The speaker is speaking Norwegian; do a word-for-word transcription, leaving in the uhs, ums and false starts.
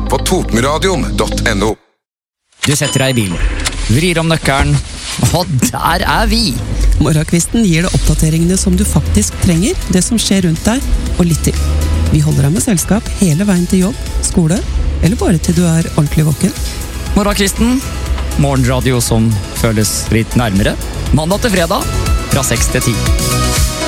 på totenradion punktum no. Du setter deg i bilen, vrir om nøkkelen, og der er vi! Morgenkvisten gir deg oppdateringene som du faktisk trenger, det som skjer rundt deg, og litt til. Vi holder deg med selskap hele veien til jobb, skole, eller bare til du er ordentlig våken. Morgenkvisten, morgenradio som føles litt nærmere. Mandag til fredag, fra seks til ti.